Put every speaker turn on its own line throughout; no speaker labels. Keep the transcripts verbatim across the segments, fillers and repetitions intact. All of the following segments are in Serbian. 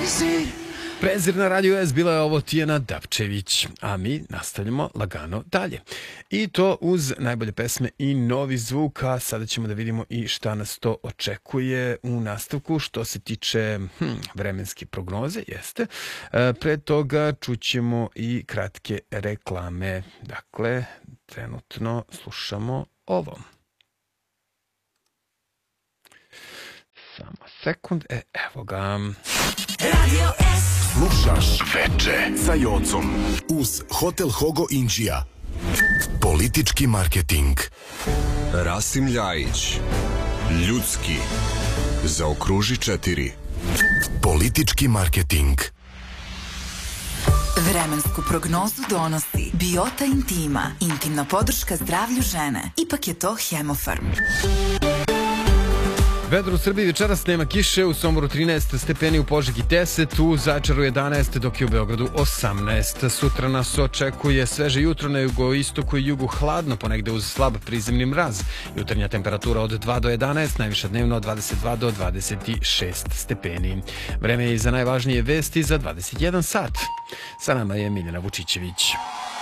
Prezir na Radio S, bila je ovo Tijana Dapčević, a mi nastavljamo lagano dalje. I to uz najbolje pesme i novi zvuk, a sada ćemo da vidimo i šta nas to očekuje u nastavku što se tiče hm, vremenske prognoze, jeste. E, pre toga čućemo i kratke reklame. Dakle, trenutno slušamo ovo. Samo sekund, e, evo ga.
Radio S.
Slušaš Veče sa Jocom uz Hotel Hogo Inđija. Politički marketing.
Rasim Ljajić. Ljudski. Zaokruži četiri.
Politički marketing.
Vremensku prognozu donosi Biota Intima, intimna podrška zdravlju žene. Ipak je to Hemofarm.
Vedro u Srbiji večeras, nema kiše, u Somboru trinaest stepeni, u Požegi deset, u Zaječaru jedanaest, dok je u Beogradu osamnaest. Sutra nas očekuje sveže jutro, na jugoistoku i jugu hladno, ponegde uz slab prizemni mraz. Jutarnja temperatura od dva do jedanaest, najviša dnevno od dvadeset dva do dvadeset šest stepeni. Vreme je i za najvažnije vesti za dvadeset jedan sat. Sa nama je Miljana Vučićević.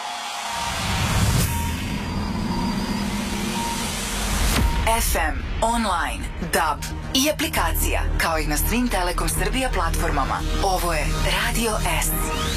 F M, online, D A B i aplikacija, kao i na svim Telekom Srbija platformama. Ovo je Radio S.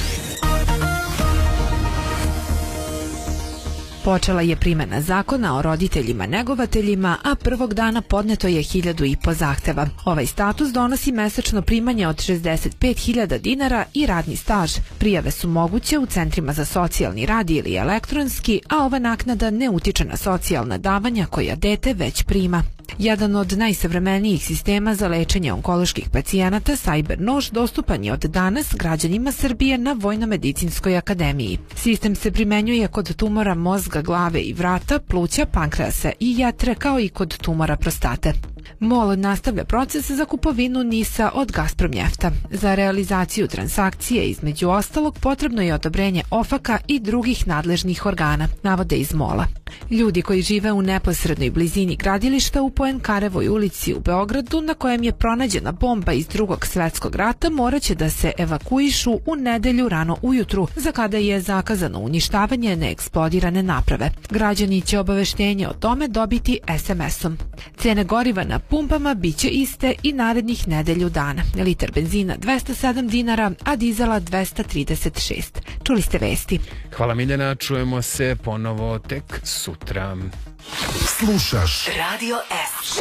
Počela je primena zakona o roditeljima negovateljima, a prvog dana podneto je hiljadu i po zahteva. Ovaj status donosi mesečno primanje od šezdeset pet hiljada dinara i radni staž. Prijave su moguće u centrima za socijalni rad ili elektronski, a ova naknada ne utiče na socijalna davanja koja dete već prima. Jedan od najsavremenijih sistema za lečenje onkoloških pacijenata, Cybernož, dostupan je od danas građanima Srbije na Vojno-medicinskoj akademiji. Sistem se primenjuje kod tumora mozga, glave i vrata, pluća, pankreasa i jetre, kao i kod tumora prostate. MOL nastavlja proces za kupovinu NIS-a od Gazpromnjefta. Za realizaciju transakcije, između ostalog, potrebno je odobrenje O F A K-a i drugih nadležnih organa, navode iz MOL-a. Ljudi koji žive u neposrednoj blizini gradilišta u Poenkarevoj ulici u Beogradu, na kojem je pronađena bomba iz Drugog svetskog rata, moraće da se evakuišu u nedelju rano ujutru, za kada je zakazano uništavanje neeksplodirane naprave. Građani će obaveštenje o tome dobiti es em esom. Cene goriva na pumpama biće iste i narednih nedelju dana. Litar benzina dvesta sedam dinara, a dizela dvesta trideset šest. Čuli ste vesti.
Hvala Miljana, čujemo se ponovo tek sutra.
Slušaš
Radio S.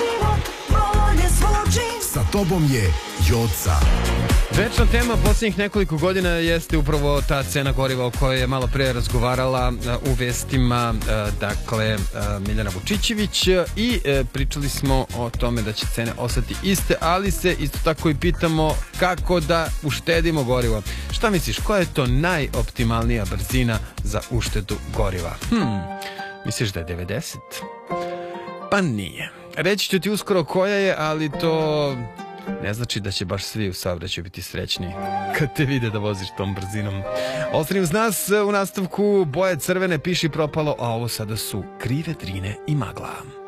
Sa tobom je Joca.
Večna tema posljednjih nekoliko godina jeste upravo ta cena goriva o kojoj je malo pre razgovarala u vestima, dakle, Miljana Vučićević, i pričali smo o tome da će cene ostati iste, ali se isto tako i pitamo kako da uštedimo gorivo. Šta misliš, koja je to najoptimalnija brzina za uštedu goriva? Hmm, misliš da je devedeset? Pa nije. Reći ću ti uskoro koja je, ali to ne znači da će baš svi u saobraćaju biti srećni kad te vide da voziš tom brzinom. Ostani uz nas, u nastavku Boje crvene, piši propalo, a ovo sada su Krive drine i magla.